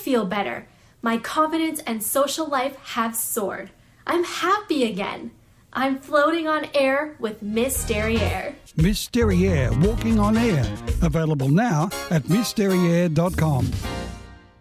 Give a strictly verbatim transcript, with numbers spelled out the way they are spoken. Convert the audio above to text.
feel better. My confidence and social life have soared. I'm happy again. I'm floating on air with Miss Derriere. Miss Derriere, walking on air. Available now at miss derriere dot com.